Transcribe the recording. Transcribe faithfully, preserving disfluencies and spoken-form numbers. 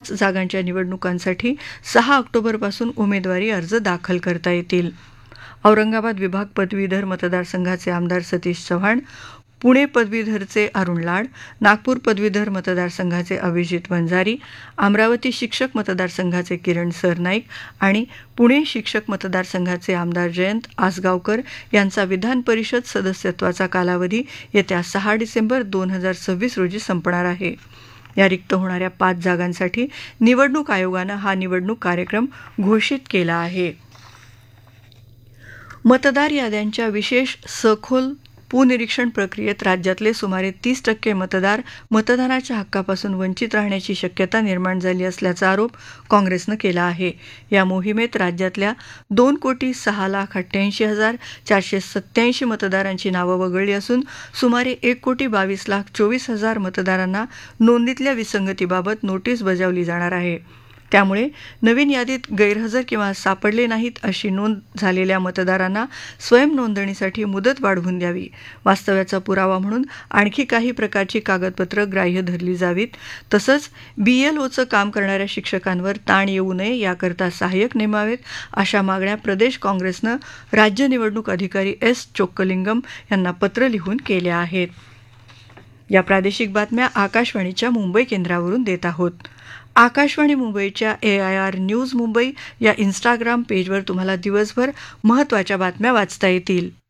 पाच जागांच्या निवडणुकांसाठी सहा ऑक्टोबरपासून उमेदवारी अर्ज दाखल करता येतील. औरंगाबाद विभाग पदवीधर मतदारसंघाचे आमदार सतीश चव्हाण, पुणे पदवीधरचे अरुण लाड, नागपूर पदवीधर मतदारसंघाचे अभिजित वंजारी, अमरावती शिक्षक मतदारसंघाचे किरण सरनाईक आणि पुणे शिक्षक मतदारसंघाचे आमदार जयंत आसगावकर यांचा विधान परिषद सदस्यत्वाचा कालावधी येत्या सहा डिसेंबर दोन हजार सव्वीस रोजी संपणार आहे. या रिक्त होणाऱ्या पाच जागांसाठी निवडणूक आयोगानं हा निवडणूक कार्यक्रम घोषित केला आहे. मतदार याद्यांच्या विशेष सखोल पुनरीक्षण प्रक्रियेत राज्यातले सुमारे तीस टक्के मतदार मतदानाच्या हक्कापासून वंचित राहण्याची शक्यता निर्माण झाली असल्याचा आरोप काँग्रेसनं केला आहे. या मोहिमेत राज्यातल्या दोन कोटी सहा लाख अठ्ठ्याऐंशी हजार चारशे सत्याऐंशी मतदारांची नावं वगळली असून सुमारे एक कोटी बावीस लाख चोवीस हजार मतदारांना नोंदीतल्या विसंगतीबाबत नोटीस बजावली जाणार आहे. त्यामुळे नवीन यादीत गैरहजर किंवा सापडले नाहीत अशी नोंद झालेल्या मतदारांना स्वयंनोंदणीसाठी मुदत वाढवून द्यावी, वास्तव्याचा पुरावा म्हणून आणखी काही प्रकारची कागदपत्र ग्राह्य धरली जावीत, तसंच बीएलओचं काम करणाऱ्या शिक्षकांवर ताण येऊ नये याकरता सहाय्यक नेमावेत, अशा मागण्या प्रदेश काँग्रेसनं राज्य निवडणूक अधिकारी एस चोक्कलिंगम यांना पत्र लिहून केल्या आहेत. या प्रादेशिक बातम्या आकाशवाणीच्या मुंबई केंद्रावरून देत आहोत. आकाशवाणी मुंबईच्या ए आय आर न्यूज मुंबई या इन्स्टाग्राम पेजवर तुम्हाला दिवसभर महत्त्वाच्या बातम्या वाचता येतील.